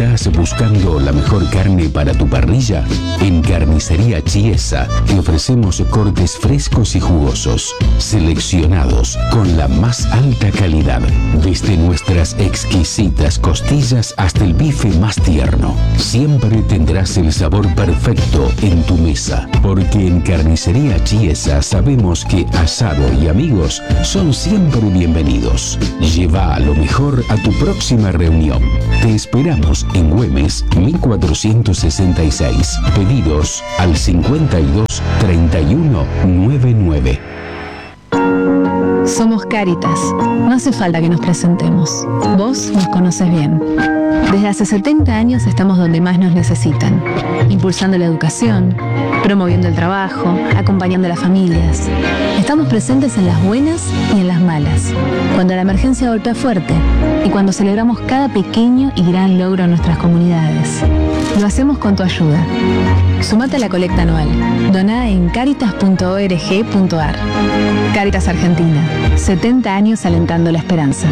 ¿Estás buscando la mejor carne para tu parrilla? En Carnicería Chiesa te ofrecemos cortes frescos y jugosos, seleccionados con la más alta calidad, desde nuestras exquisitas costillas hasta el bife más tierno. Siempre tendrás el sabor perfecto en tu mesa, porque en Carnicería Chiesa sabemos que asado y amigos son siempre bienvenidos. Lleva lo mejor a tu próxima reunión. Te esperamos en Güemes 1466. Pedidos al 52 31 99. Somos Cáritas. No hace falta que nos presentemos. Vos nos conoces bien. Desde hace 70 años estamos donde más nos necesitan, impulsando la educación, promoviendo el trabajo, acompañando a las familias. Estamos presentes en las buenas y en las malas, cuando la emergencia golpea fuerte y cuando celebramos cada pequeño y gran logro en nuestras comunidades. Lo hacemos con tu ayuda. Sumate a la colecta anual. Doná en caritas.org.ar. Cáritas Argentina. 70 años alentando la esperanza.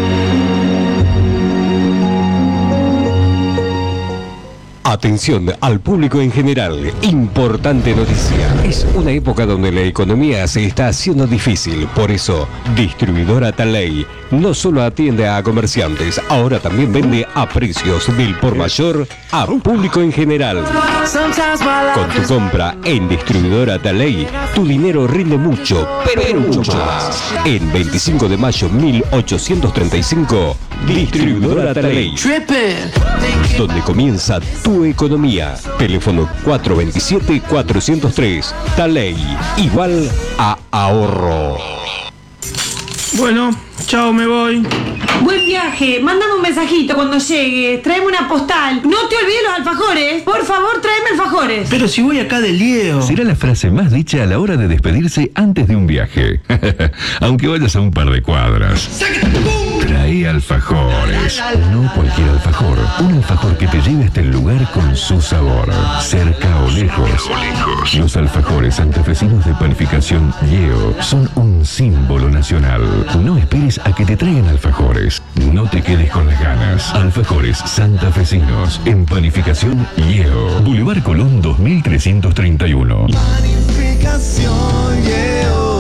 Atención al público en general, importante noticia. Es una época donde la economía se está haciendo difícil, por eso Distribuidora Taley no solo atiende a comerciantes, ahora también vende a precios del por mayor a público en general. Con tu compra en Distribuidora Taley, tu dinero rinde mucho, pero mucho más. En 25 de mayo 1835, Distribuidora Taley, donde comienza tu economía. Teléfono 427-403. Taley, igual a ahorro. Bueno, chao, me voy. Buen viaje, mándame un mensajito cuando llegue. Tráeme una postal. No te olvides los alfajores. Por favor, tráeme alfajores. Pero si voy acá de Lieo. Será la frase más dicha a la hora de despedirse antes de un viaje. Aunque vayas a un par de cuadras. Trae alfajores. No cualquier alfajor. Un alfajor que te lleve hasta el lugar con su sabor. Cerca o lejos. Los alfajores santafesinos de panificación Lieo son un símbolo nacional. No esperes a que te traigan alfajores. No te quedes con las ganas. Alfajores santafesinos en panificación Lieo. Boulevard Colón 2331. Panificación Lieo.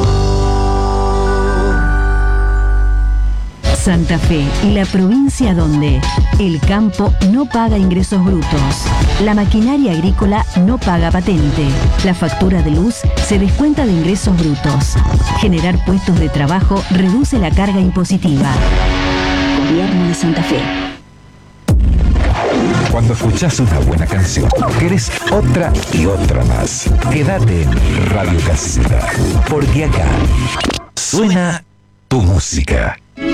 Santa Fe, la provincia donde el campo no paga ingresos brutos, la maquinaria agrícola no paga patente, la factura de luz se descuenta de ingresos brutos. Generar puestos de trabajo reduce la carga impositiva. Gobierno de Santa Fe. Cuando escuchás una buena canción, querés otra y otra más. Quédate en Radio Casita, porque acá suena tu música.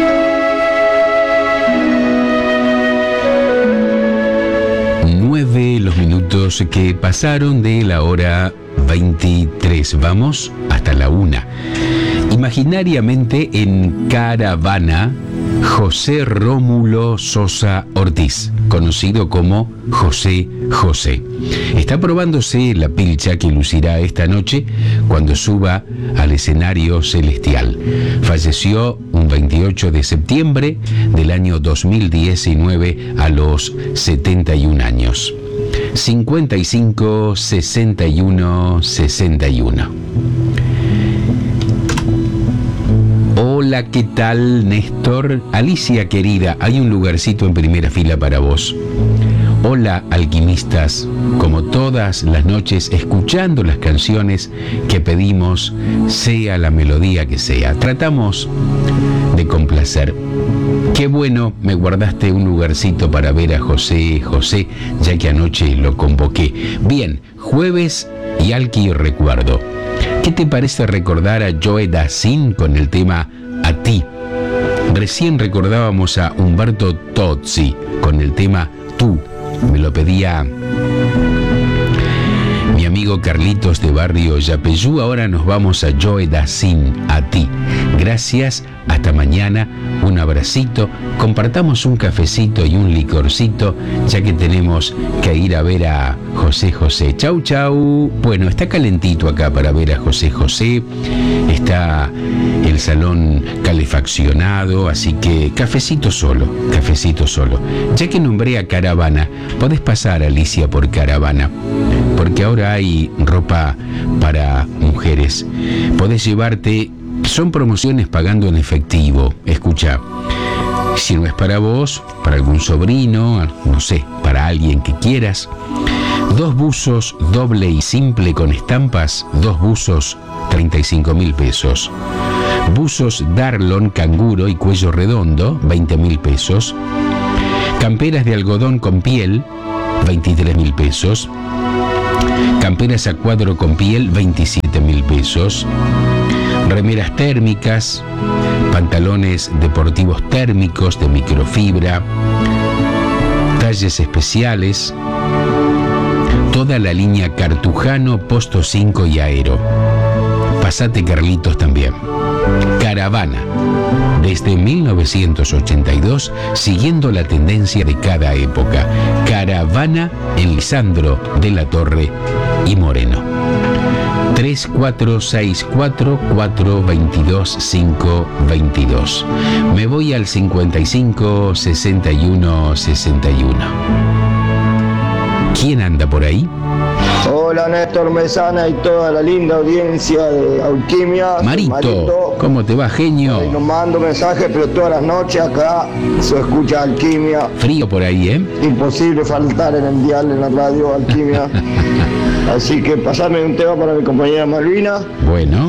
9 los minutos que pasaron de la hora 23. Vamos hasta la 1. Imaginariamente en Caravana, José Rómulo Sosa Ortiz, conocido como José José. Está probándose la pilcha que lucirá esta noche cuando suba al escenario celestial. Falleció un 28 de septiembre del año 2019 a los 71 años. 55 61 61. Hola, ¿qué tal, Néstor? Alicia, querida, hay un lugarcito en primera fila para vos. Hola, alquimistas, como todas las noches, escuchando las canciones que pedimos, sea la melodía que sea. Tratamos de complacer. Qué bueno, me guardaste un lugarcito para ver a José José, ya que anoche lo convoqué. Bien, jueves y Alqui recuerdo. ¿Qué te parece recordar a Joe Dassin con el tema A ti? Recién recordábamos a Humberto Tozzi con el tema Tú. Me lo pedía mi amigo Carlitos de Barrio Yapeyú. Ahora nos vamos a Joe Dassin, a ti. Gracias, hasta mañana, un abracito, compartamos un cafecito y un licorcito, ya que tenemos que ir a ver a José José. Chau, chau. Bueno, está calentito acá para ver a José José, está el salón calefaccionado, así que cafecito solo. Ya que nombré a Caravana, podés pasar, Alicia, por Caravana, porque ahora hay ropa para mujeres. Podés llevarte, son promociones pagando en efectivo. Escucha, si no es para vos, para algún sobrino, no sé, para alguien que quieras, 2 buzos doble y simple con estampas, 2 buzos, 35.000 pesos. Buzos Darlon, canguro y cuello redondo, 20.000 pesos. Camperas de algodón con piel, 23.000 pesos. Camperas a cuadro con piel, 27.000 pesos. Remeras térmicas, pantalones deportivos térmicos de microfibra, talles especiales, toda la línea Cartujano, Posto 5 y Aero. Pasate, Carlitos, también. Caravana, desde 1982, siguiendo la tendencia de cada época. Caravana en Lisandro de la Torre y Moreno. 3464-422-522. Me voy al 55-61-61. ¿Quién anda por ahí? Hola, Néstor Mesana y toda la linda audiencia de Alquimia. Marito, ¿cómo te va, genio? Nos mando mensajes, pero todas las noches acá se escucha Alquimia. Frío por ahí, ¿eh? Imposible faltar en el dial, en la radio Alquimia. Así que pasame un tema para mi compañera Malvina. Bueno.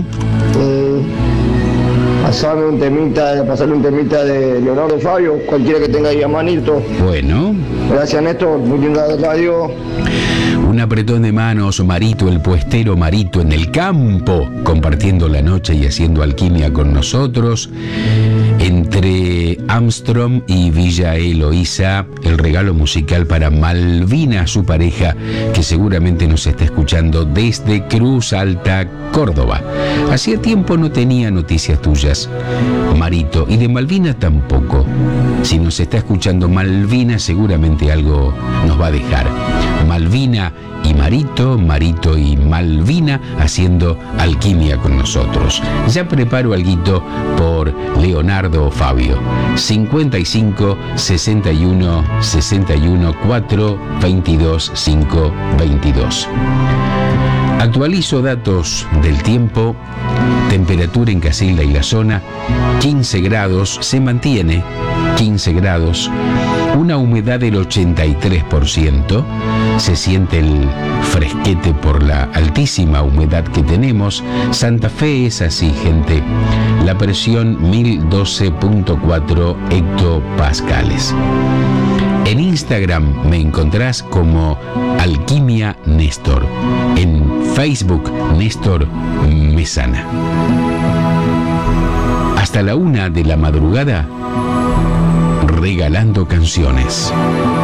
Pasarle un temita de Leonardo Fabio, cualquiera que tenga ahí a manito. Bueno. Gracias, Néstor, muy linda radio. Un apretón de manos, Marito, el puestero Marito en el campo, compartiendo la noche y haciendo alquimia con nosotros. Entre Armstrong y Villa Eloísa, el regalo musical para Malvina, su pareja, que seguramente nos está escuchando desde Cruz Alta, Córdoba. Hacía tiempo no tenía noticias tuyas, Marito, y de Malvina tampoco. Si nos está escuchando Malvina, seguramente algo nos va a dejar. Malvina y Marito, Marito y Malvina haciendo alquimia con nosotros. Ya preparo alguito por Leonardo Fabio. 55 61 61 4 22 5 22. Actualizo datos del tiempo. Temperatura en Casilda y la zona, 15 grados, se mantiene 15 grados. Una humedad del 83%. Se siente el fresquete por la altísima humedad que tenemos. Santa Fe es así, gente. La presión 1012.4 hectopascales. En Instagram me encontrás como Alquimia Néstor. En Facebook, Néstor Mesana. Hasta la 1 de la madrugada, regalando canciones.